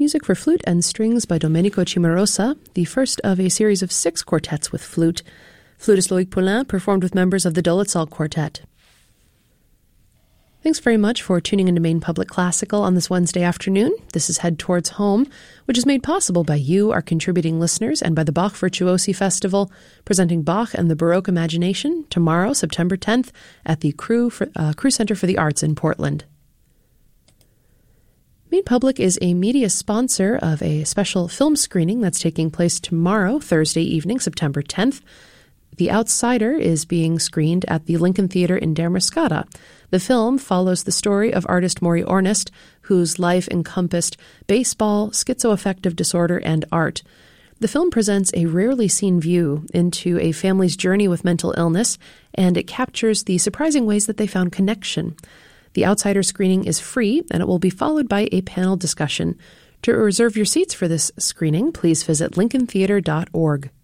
music for flute and strings by Domenico Cimarosa, the first of a series of 6 quartets with flute. Flutist Loïc Poulin performed with members of the Dolitzol Quartet. Thanks very much for tuning into Maine Public Classical on this Wednesday afternoon. This is Head Towards Home, which is made possible by you, our contributing listeners, and by the Bach Virtuosi Festival, presenting Bach and the Baroque Imagination tomorrow, September 10th, at the Crew Center for the Arts in Portland. Maine Public is a media sponsor of a special film screening that's taking place tomorrow, Thursday evening, September 10th. The Outsider is being screened at the Lincoln Theatre in Damascata. The film follows the story of artist Maury Ornest, whose life encompassed baseball, schizoaffective disorder, and art. The film presents a rarely seen view into a family's journey with mental illness, and it captures the surprising ways that they found connection. The Outsider screening is free, and it will be followed by a panel discussion. To reserve your seats for this screening, please visit lincolntheatre.org.